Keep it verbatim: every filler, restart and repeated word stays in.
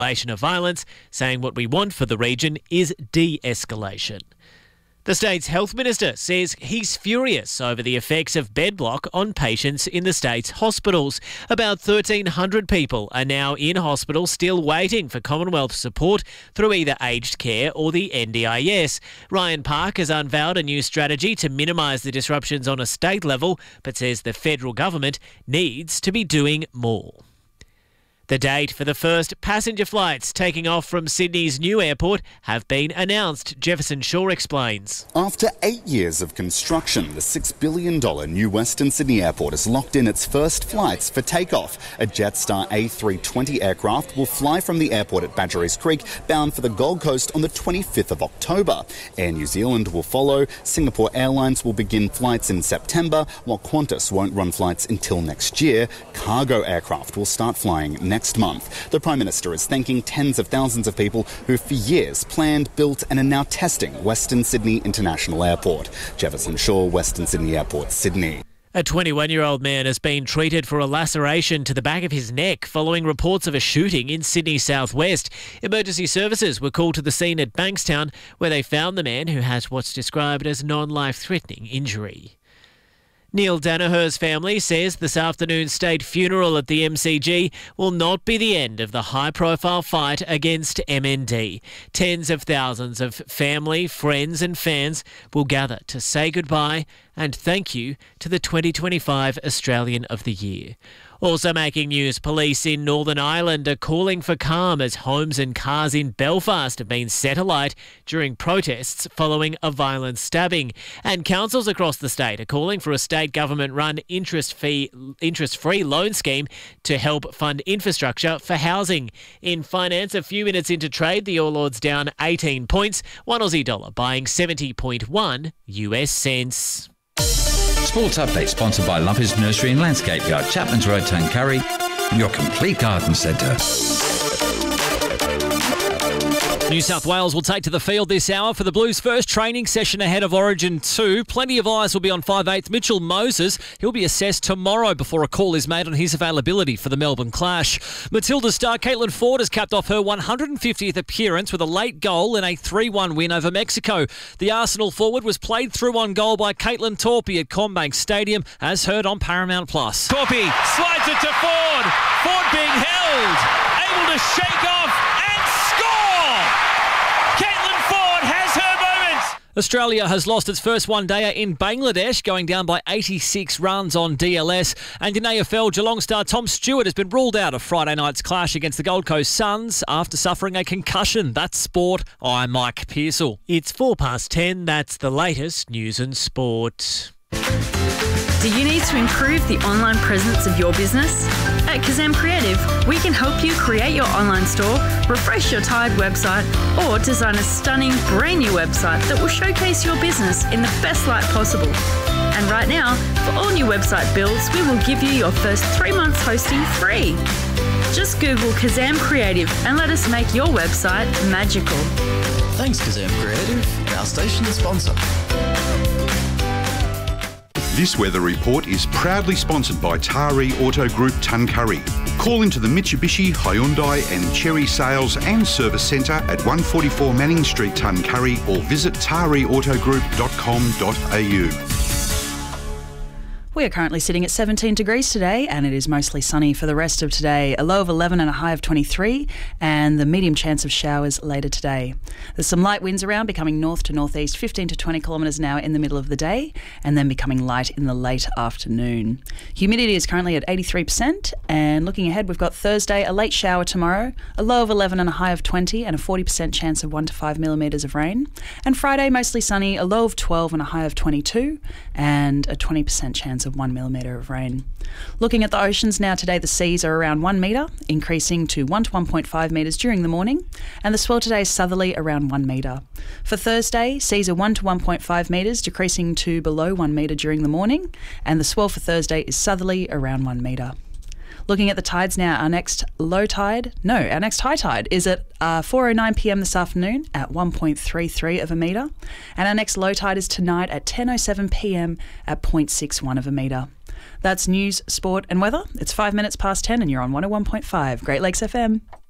of violence, saying what we want for the region is de-escalation. The state's health minister says he's furious over the effects of bed block on patients in the state's hospitals. About thirteen hundred people are now in hospital still waiting for Commonwealth support through either aged care or the N D I S. Ryan Park has unveiled a new strategy to minimise the disruptions on a state level, but says the federal government needs to be doing more. The date for the first passenger flights taking off from Sydney's new airport have been announced. Jefferson Shaw explains. After eight years of construction, the six billion dollars new Western Sydney Airport has locked in its first flights for takeoff. A Jetstar A three twenty aircraft will fly from the airport at Badgerys Creek, bound for the Gold Coast on the twenty-fifth of October. Air New Zealand will follow. Singapore Airlines will begin flights in September, while Qantas won't run flights until next year. Cargo aircraft will start flying next Next month. The Prime Minister is thanking tens of thousands of people who for years planned, built and are now testing Western Sydney International Airport. Jefferson Shaw, Western Sydney Airport, Sydney. A twenty-one-year-old man has been treated for a laceration to the back of his neck following reports of a shooting in Sydney southwest. Emergency services were called to the scene at Bankstown, where they found the man who has what's described as non-life-threatening injury. Neil Danaher's family says this afternoon's state funeral at the M C G will not be the end of the high-profile fight against M N D. Tens of thousands of family, friends and fans will gather to say goodbye and thank you to the twenty twenty-five Australian of the Year. Also making news, police in Northern Ireland are calling for calm as homes and cars in Belfast have been set alight during protests following a violent stabbing. And councils across the state are calling for a state government-run interest-free interest-free loan scheme to help fund infrastructure for housing. In finance, a few minutes into trade, the All Ords down eighteen points, one Aussie dollar buying seventy point one U S cents. Sports Update sponsored by Lumpy's Nursery and Landscape Yard, Chapman's Road, Tuncurry, your complete garden centre. New South Wales will take to the field this hour for the Blues' first training session ahead of Origin two. Plenty of eyes will be on five eighth Mitchell Moses. He'll be assessed tomorrow before a call is made on his availability for the Melbourne clash. Matilda star Caitlin Ford has capped off her one hundred fiftieth appearance with a late goal in a three one win over Mexico. The Arsenal forward was played through on goal by Caitlin Torpey at CommBank Stadium, as heard on Paramount Plus. Torpey slides it to Ford. Ford being held, able to shake off and score! Caitlin Ford has her moment! Australia has lost its first one-dayer in Bangladesh, going down by eighty-six runs on D L S. And in A F L, Geelong star Tom Stewart has been ruled out of Friday night's clash against the Gold Coast Suns after suffering a concussion. That's sport. I'm Mike Pearsall. It's four past ten. That's the latest news and sport. Do you need to improve the online presence of your business? At Kazam Creative, we can help you create your online store, refresh your tired website, or design a stunning brand new website that will showcase your business in the best light possible. And right now, for all new website builds, we will give you your first three months hosting free. Just Google Kazam Creative and let us make your website magical. Thanks, Kazam Creative, our station sponsor. This weather report is proudly sponsored by Taree Auto Group Tuncurry. Call into the Mitsubishi, Hyundai and Chery Sales and Service Centre at one forty-four Manning Street, Tuncurry, or visit taree auto group dot com dot a u. We are currently sitting at seventeen degrees today, and it is mostly sunny for the rest of today. A low of eleven and a high of twenty-three, and the medium chance of showers later today. There's some light winds around, becoming north to northeast, fifteen to twenty kilometres an hour in the middle of the day, and then becoming light in the late afternoon. Humidity is currently at eighty-three percent, and looking ahead, we've got Thursday, a late shower tomorrow, a low of eleven and a high of twenty, and a forty percent chance of one to five millimetres of rain. And Friday, mostly sunny, a low of twelve and a high of twenty-two, and a twenty percent chance of one millimetre of rain. Looking at the oceans now today, the seas are around one metre, increasing to one to one point five metres during the morning, and the swell today is southerly around one metre. For Thursday, seas are one to one point five metres, decreasing to below one metre during the morning, and the swell for Thursday is southerly around one metre. Looking at the tides now, our next low tide, no, our next high tide is at uh, four oh nine p m this afternoon at one point three three of a metre, and our next low tide is tonight at ten oh seven p m at zero point six one of a metre. That's news, sport and weather. It's five minutes past ten and you're on one oh one point five Great Lakes F M.